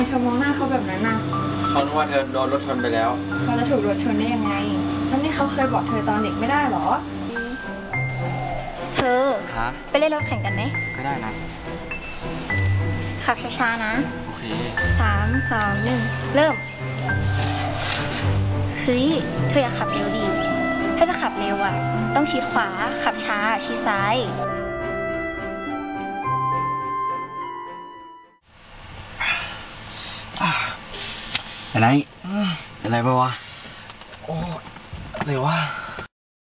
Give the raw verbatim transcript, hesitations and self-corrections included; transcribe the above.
เธอมองหน้าเขาแบบนั้นน่ะเขาคิดว่าเธอโดนรถชนไปแล้วเขาจะถูกรถชนได้ยังไงแล้วนี่เขาเคยบอกเธอตอนเด็กไม่ได้หรอเธอฮะไปเล่นรถแข่งกันไหมก็ได้นะขับช้าๆนะโอเคสามสองหนึ่งเริ่มเฮ้ยเธออย่าขับเร็วดิถ้าจะขับเร็วอ่ะต้องชิดขวาขับช้าชิดซ้ายอะไรอะไรปะวะโอ้เลยวะ